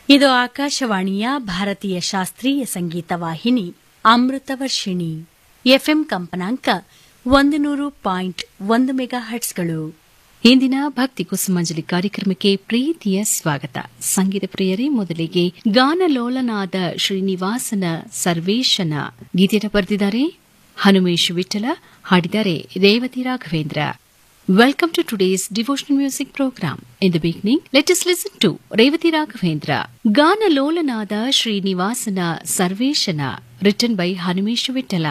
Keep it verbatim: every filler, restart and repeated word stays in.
ಇದು ಆಕಾಶವಾಣಿಯ ಭಾರತೀಯ ಶಾಸ್ತ್ರೀಯ ಸಂಗೀತ ವಾಹಿನಿ ಅಮೃತವರ್ಷಿಣಿ ಎಫ್ಎಂ ಕಂಪನಾಂಕ ಒಂದು ನೂರು ಪಾಯಿಂಟ್ ಒಂದು ಮೆಗಾ ಹರ್ಟ್ಸ್ಗಳು. ಇಂದಿನ ಭಕ್ತಿ ಕುಸುಮಾಂಜಲಿ ಕಾರ್ಯಕ್ರಮಕ್ಕೆ ಪ್ರೀತಿಯ ಸ್ವಾಗತ. ಸಂಗೀತ ಪ್ರಿಯರೇ, ಮೊದಲಿಗೆ ಗಾನಲೋಲನಾದ ಶ್ರೀನಿವಾಸನ ಸರ್ವೇಶನ ಗೀತೆಯನ್ನು ಬರೆದಿದ್ದಾರೆ ಹನುಮೇಶ್ ವಿಠಲ, ಹಾಡಿದ್ದಾರೆ Revathi Raghavendra. Welcome to today's devotional music program. In the beginning, let us listen to Revati Raghavendra, Gana Lolanada Srinivasana Sarveshana, written by Hanumesh Vittala.